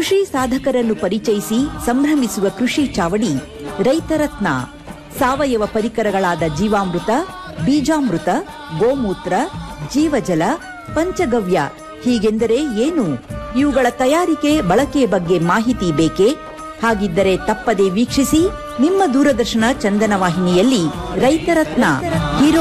ಕೃಷಿ ಸಾಧಕರನ್ನು ಪರಿಚಯಿಸಿ ಸಂಭ್ರಮಿಸುವ ಕೃಷಿ ಚಾವಡಿ ರೈತರತ್ನ. ಸಾವಯವ ಪರಿಕರಗಳಾದ ಜೀವಾಮೃತ, ಬೀಜಾಮೃತ, ಗೋಮೂತ್ರ, ಜೀವಜಲ, ಪಂಚಗವ್ಯ ಹೀಗೆಂದರೆ ಏನು? ಇವುಗಳ ತಯಾರಿಕೆ ಬಳಕೆಯ ಬಗ್ಗೆ ಮಾಹಿತಿ ಬೇಕೇ? ಹಾಗಿದ್ದರೆ ತಪ್ಪದೆ ವೀಕ್ಷಿಸಿ ನಿಮ್ಮ ದೂರದರ್ಶನ ಚಂದನ ವಾಹಿನಿಯಲ್ಲಿ ರೈತರತ್ನ.